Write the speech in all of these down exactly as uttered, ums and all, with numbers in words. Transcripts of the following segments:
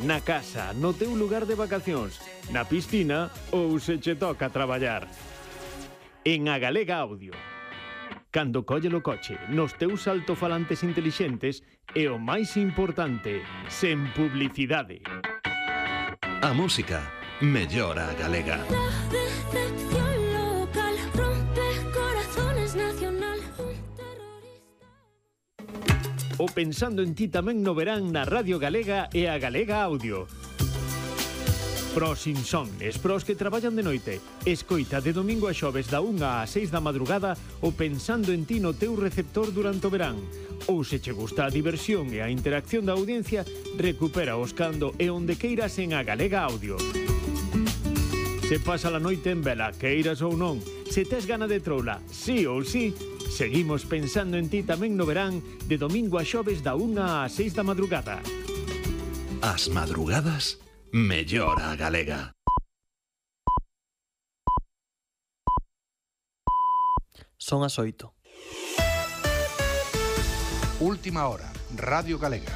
na casa, no teu lugar de vacacións, na piscina ou se che toca traballar. En A Galega Audio. Cando colle o coche, nos teus altofalantes intelixentes e o máis importante, sen publicidade. A música mellora a galega. O Pensando en Ti tamén no verán na Radio Galega e a Galega Audio. Pros insomnes, pros que traballan de noite, escoita de domingo a xoves da unha ás seis da madrugada o Pensando en Ti no teu receptor durante o verán. Ou se che gusta a diversión e a interacción da audiencia, recupera os cando e onde queiras en a Galega Audio. Se pasa a noite en vela, queiras ou non, se tes gana de troula, sí ou sí, seguimos Pensando en Ti tamén no verán de domingo a xoves da unha ás seis da madrugada. As madrugadas mellora a galega. Son as oito. Última hora, Radio Galega.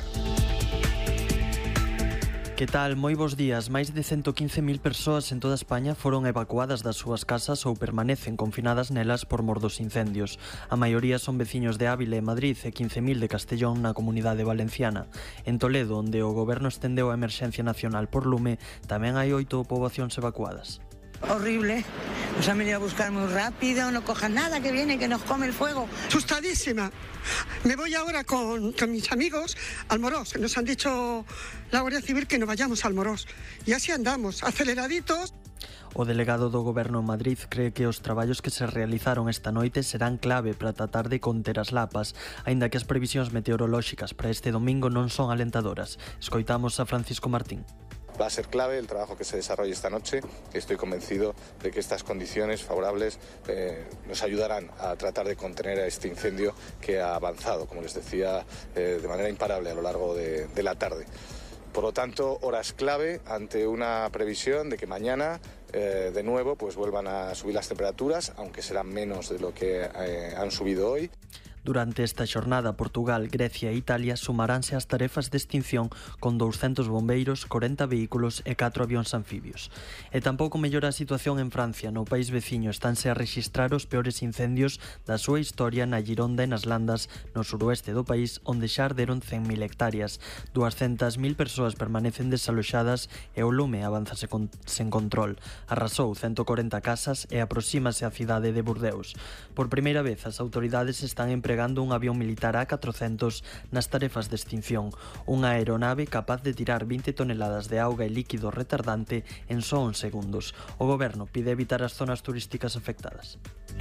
Que tal? Moi bons días. Máis de ciento quince mil persoas en toda España foron evacuadas das súas casas ou permanecen confinadas nelas por mor dos incendios. A maioría son veciños de Ávila e Madrid e quince mil de Castellón na Comunidade Valenciana. En Toledo, onde o goberno estendeu a emerxencia nacional por lume, tamén hai oito poboacións evacuadas. Horrible, nos han venido a buscar muy rápido, no cojan nada, que viene, que nos come el fuego. Asustadísima. Me voy ahora con, con mis amigos al Morós. Nos han dicho la Guardia Civil que no vayamos al Morós. Y así andamos, aceleraditos. O delegado do Goberno en Madrid cree que os traballos que se realizaron esta noite serán clave para tratar de conter as lapas, aínda que as previsións meteorolóxicas para este domingo non son alentadoras. Escoitamos a Francisco Martín. Va a ser clave el trabajo que se desarrolle esta noche. Estoy convencido de que estas condiciones favorables eh, nos ayudarán a tratar de contener a este incendio que ha avanzado, como les decía, eh, de manera imparable a lo largo de, de la tarde. Por lo tanto, horas clave ante una previsión de que mañana eh, de nuevo pues vuelvan a subir las temperaturas, aunque serán menos de lo que eh, han subido hoy. Durante esta xornada, Portugal, Grecia e Italia sumaránse ás tarefas de extinción con douscentos bombeiros, corenta vehículos e catro avións anfibios. E tampouco mellora a situación en Francia. No país veciño estánse a rexistrar os peores incendios da súa historia na Gironda e nas Landas, no suroeste do país, onde xa arderon cen mil hectáreas. duascentas mil persoas permanecen desaloxadas e o lume avanzase con, sen control. Arrasou ciento corenta casas e aproxímase á cidade de Burdeos. Por primeira vez, as autoridades están empregando empregando un avión militar A catrocentos nas tarefas de extinción, unha aeronave capaz de tirar vinte toneladas de auga e líquido retardante en só uns segundos. O goberno pide evitar as zonas turísticas afectadas.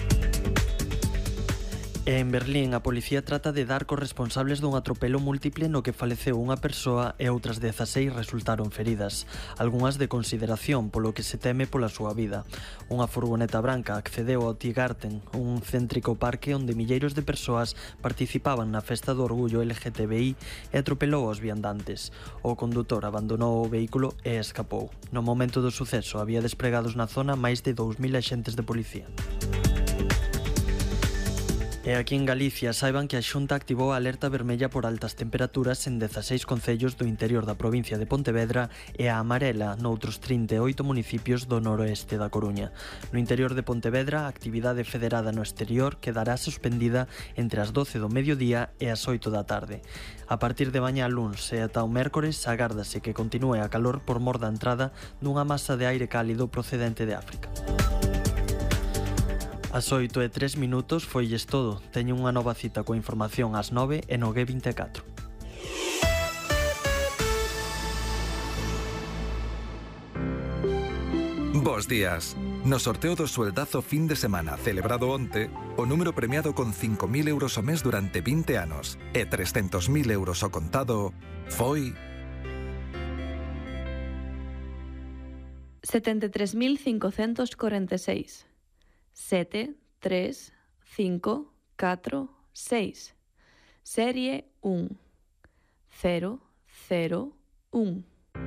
E en Berlín, a policía trata de dar cos responsables dun atropelo múltiple no que faleceu unha persoa e outras dezaseis resultaron feridas, algunhas de consideración polo que se teme pola súa vida. Unha furgoneta branca accedeu ao Tiergarten, un céntrico parque onde milleiros de persoas participaban na festa do orgullo L G T B I e atropelou aos viandantes. O condutor abandonou o vehículo e escapou. No momento do suceso había despregados na zona máis de dous mil axentes de policía. E aquí en Galicia saiban que a Xunta activou a alerta vermella por altas temperaturas en dezaseis concellos do interior da provincia de Pontevedra e a amarela noutros trinta e oito municipios do noroeste da Coruña. No interior de Pontevedra, a actividade federada no exterior quedará suspendida entre as doce do mediodía e as oito da tarde. A partir de mañá luns e ata o mércores agárdase que continue a calor por mor da entrada dunha masa de aire cálido procedente de África. As oito e tres minutos foilles todo. Teño unha nova cita coa información ás nove e no G vinte e catro. Bos días. No sorteo do sueldazo fin de semana celebrado onte, o número premiado con cinco mil euros ao mes durante vinte anos e trescentos mil euros ao contado foi... setenta e tres mil cincocentos corenta e seis. sete, tres, cinco, catro, seis. Serie un. cero, cero, un.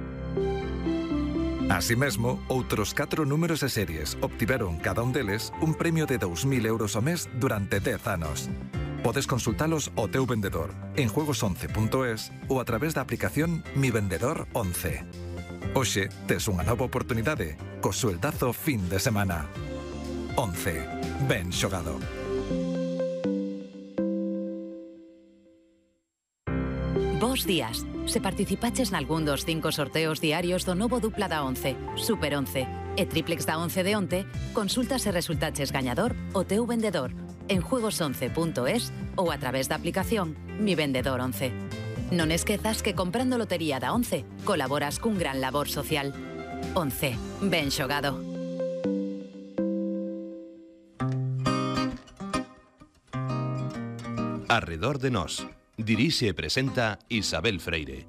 Así mesmo, outros catro números e series obtiveron cada un deles un premio de dous mil euros ao mes durante dez anos. Podes consultalos ao teu vendedor en juegos once punto es ou a través da aplicación Mi Vendedor once. Hoxe tes unha nova oportunidade co sueldazo fin de semana. once. Ben xogado. Bos días. Se participaches nalgún dos cinco sorteos diarios do novo dupla da once, Super once e triplex da once de onte, consulta se resultaches gañador o teu vendedor en juegos once punto es ou a través da aplicación Mi Vendedor once. Non esquezas que comprando lotería da once colaboras cun gran labor social. once. Ben xogado. Arredor de nós. Dirixe e presenta Isabel Freire.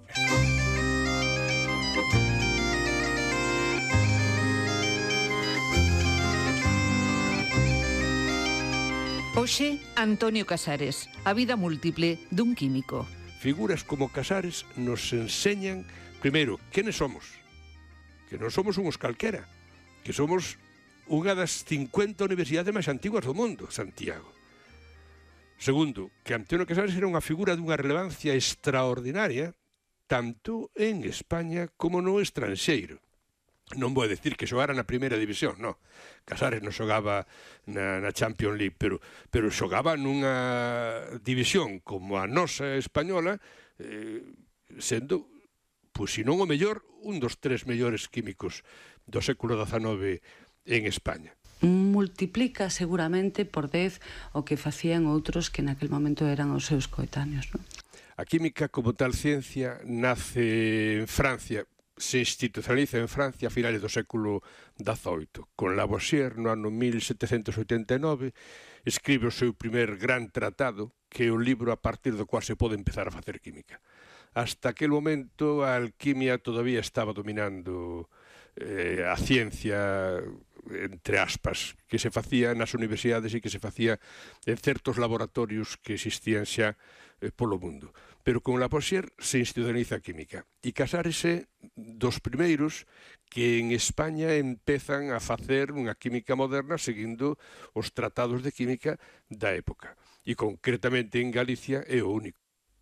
Hoxe, Antonio Casares, a vida múltiple dun químico. Figuras como Casares nos enseñan, primeiro, quenes somos. Que non somos uns calquera, que somos unha das cincuenta universidades máis antiguas do mundo, Santiago. Segundo, que Antonio Casares era unha figura dunha relevancia extraordinaria tanto en España como no estranxeiro. Non vou a decir que xogara na primeira división, non. Casares non xogaba na, na Champions League, pero, pero xogaba nunha división como a nosa española, eh, sendo, pois, se non o mellor, un dos tres mellores químicos do século dezanove en España. Multiplica seguramente por dez o que facían outros que naquel momento eran os seus coetáneos, non? A química como tal ciencia nace en Francia, se institucionaliza en Francia a finales do século dezoito. Con Lavoisier, no ano mil setecentos oitenta e nove, escribe o seu primer gran tratado, que é o libro a partir do cual se pode empezar a facer química. Hasta aquel momento a alquimia todavía estaba dominando eh, a ciencia, entre aspas, que se facía nas universidades e que se facía en certos laboratorios que existían xa eh, polo mundo. Pero con Lavoisier se institucionaliza a química. E Casares é dos primeiros que en España empezan a facer unha química moderna seguindo os tratados de química da época. E concretamente en Galicia é o único.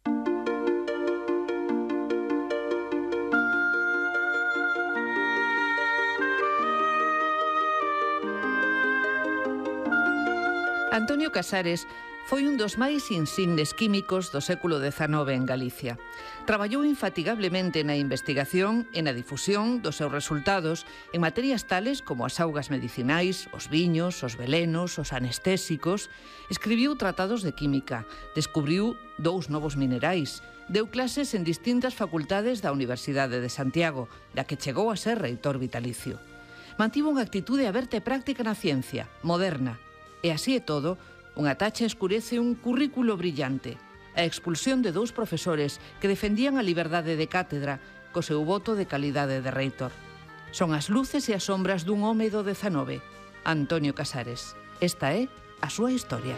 Antonio Casares foi un dos máis insignes químicos do século dezanove en Galicia. Traballou infatigablemente na investigación e na difusión dos seus resultados en materias tales como as augas medicinais, os viños, os velenos, os anestésicos. Escribiu tratados de química, descubriu dous novos minerais, deu clases en distintas facultades da Universidade de Santiago, da que chegou a ser reitor vitalicio. Mantivo unha actitude aberta e práctica na ciencia, moderna. E así é todo, unha tacha escurece un currículo brillante. A expulsión de dous profesores que defendían a liberdade de cátedra co seu voto de calidade de reitor. Son as luces e as sombras dun home do dezanove, Antonio Casares. Esta é a súa historia.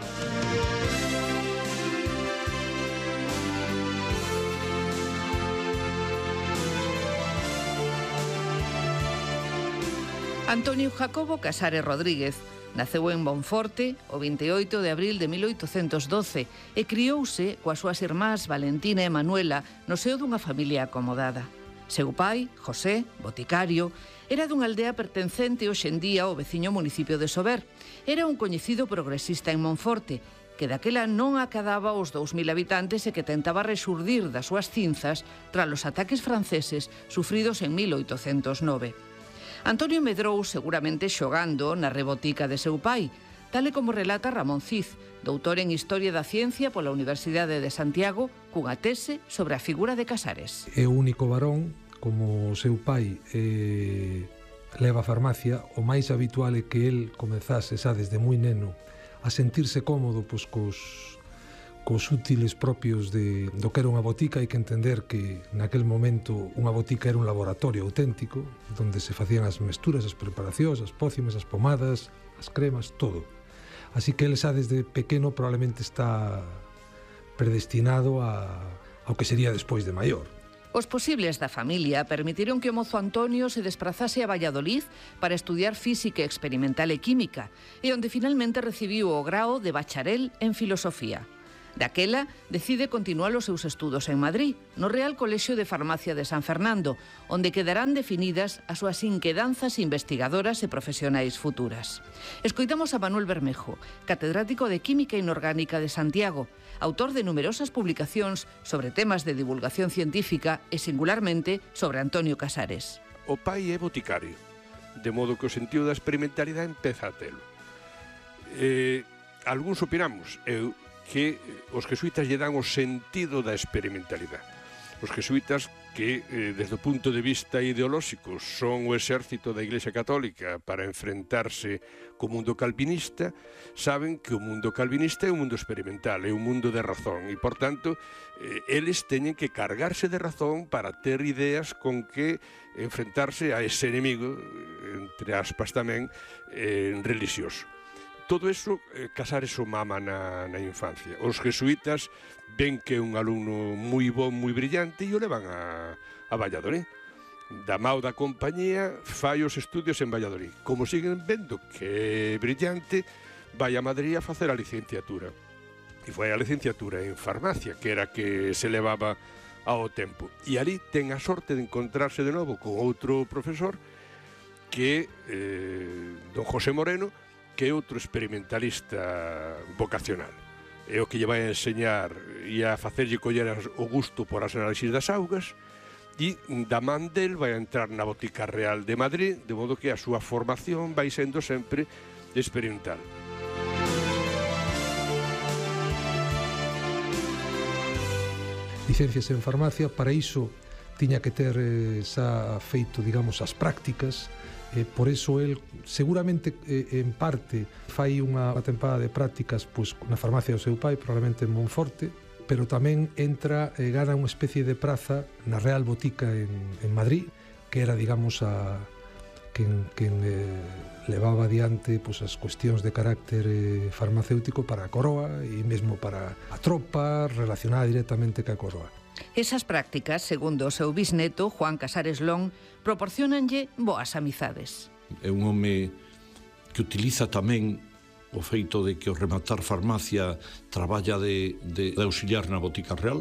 Antonio Jacobo Casares Rodríguez naceu en Monforte o vinte e oito de abril de mil oitocentos doce e criouse coas súas irmás Valentina e Manuela no seo dunha familia acomodada. Seu pai, José, boticario, era dunha aldea pertencente hoxe en día ao veciño municipio de Sober. Era un coñecido progresista en Monforte, que daquela non acadaba os dous mil habitantes e que tentaba rexurdir das súas cinzas tras os ataques franceses sufridos en mil oitocentos nove. Antonio medrou seguramente xogando na rebotica de seu pai, tal e como relata Ramón Cid, doutor en Historia da Ciencia pola Universidade de Santiago, cunha tese sobre a figura de Casares. É o único varón, como o seu pai eh, leva a farmacia, o máis habitual é que el comezase xa desde moi neno a sentirse cómodo pois, cos, cos útiles propios de, do que era unha botica. Hai que entender que naquel momento unha botica era un laboratorio auténtico donde se facían as mesturas, as preparacións, as pócimas, as pomadas, as cremas, todo. Así que ele xa desde pequeno probablemente está predestinado a, ao que sería despois de maior. Os posibles da familia permitiron que o mozo Antonio se desprazase a Valladolid para estudiar física experimental e química, e onde finalmente recibiu o grao de bacharel en filosofía. Daquela, decide continuar os seus estudos en Madrid, no Real Colexio de Farmacia de San Fernando, onde quedarán definidas as súas inquedanzas investigadoras e profesionais futuras. Escoitamos a Manuel Bermejo, catedrático de Química Inorgánica de Santiago, autor de numerosas publicacións sobre temas de divulgación científica e, singularmente, sobre Antonio Casares. O pai é boticario, de modo que o sentido da experimentalidade empeza a telo. Eh, algúns opinamos, eu, que os jesuítas lle dan o sentido da experimentalidade. Os jesuítas que, eh, desde o punto de vista ideolóxico, son o exército da Iglesia Católica para enfrentarse co mundo calvinista, saben que o mundo calvinista é un mundo experimental, é un mundo de razón, e, por tanto, eh, eles teñen que cargarse de razón para ter ideas con que enfrentarse a ese enemigo, entre aspas tamén, eh, religioso. Todo eso, eh, Casares o mama na, na infancia. Os jesuítas ven que é un alumno moi bon, moi brillante, e o levan a, a Valladolid. Da mao da compañía, fai os estudios en Valladolid. Como siguen vendo que é brillante, vai a Madrid a facer a licenciatura. E foi a licenciatura en farmacia, que era que se levaba ao tempo. E ali ten a sorte de encontrarse de novo con outro profesor, que eh, don José Moreno, que é outro experimentalista vocacional. É o que lle vai a enseñar e a facerlle coller o gusto por as análisis das augas, e da man del vai a entrar na Botica Real de Madrid, de modo que a súa formación vai sendo sempre experimental. Licencias en farmacia, para iso tiña que ter eh, xa feito, digamos, as prácticas. Eh, por eso el seguramente eh, en parte fai unha tempada de prácticas pois, na farmacia do seu pai, probablemente en Monforte, pero tamén entra e eh, gana unha especie de praza na Real Botica en, en Madrid, que era, digamos, a quen, quen eh, levaba adiante pois, as cuestións de carácter eh, farmacéutico para a coroa e mesmo para a tropa relacionada directamente ca coroa. Esas prácticas, segundo o seu bisneto, Juan Casares Lón, proporcionanlle boas amizades. É un home que utiliza tamén o feito de que o rematar farmacia traballa de, de, de auxiliar na Botica Real,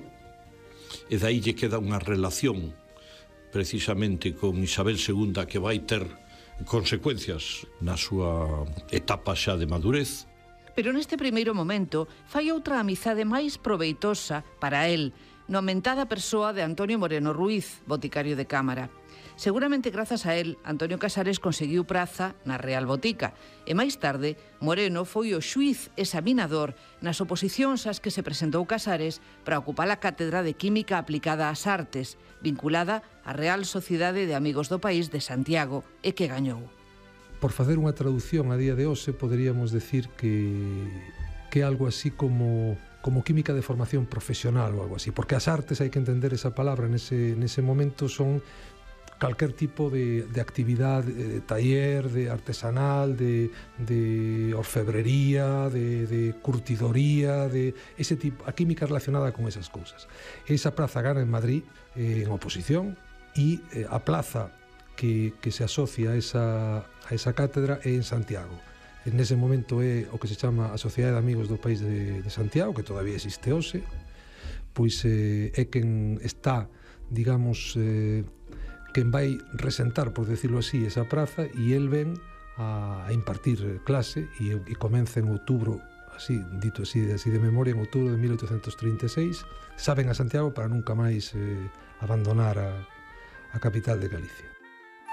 e dai lle queda unha relación precisamente con Isabel segunda que vai ter consecuencias na súa etapa xa de madurez. Pero neste primeiro momento fai outra amizade máis proveitosa para el, no aumentada persoa de Antonio Moreno Ruiz, boticario de Cámara. Seguramente grazas a él, Antonio Casares conseguiu praza na Real Botica, e máis tarde, Moreno foi o xuiz examinador nas oposicións ás que se presentou Casares para ocupar a cátedra de Química aplicada ás artes, vinculada á Real Sociedade de Amigos do País de Santiago, e que gañou. Por facer unha traducción a día de hoxe, poderíamos decir que, que é algo así como... como química de formación profesional ou algo así, porque as artes, hai que entender esa palabra nese, nese momento, son calquer tipo de, de actividade, de taller, de artesanal, de, de orfebrería, de, de curtidoría, de ese tipo, a química relacionada con esas cousas. Esa praza gana en Madrid, eh, en oposición, e eh, a plaza que, que se asocia a esa, a esa cátedra é en Santiago. En ese momento é o que se chama a Sociedade de Amigos do País de, de Santiago, que todavía existe hoxe, pois eh, é quen está, digamos, eh, quen vai resentar, por decirlo así, esa praza, e el ven a, a impartir clase, e, e comeza en outubro, así, dito así, así de memoria, en outubro de mil oitocentos trinta e seis, saben a Santiago para nunca máis eh, abandonar a, a capital de Galicia.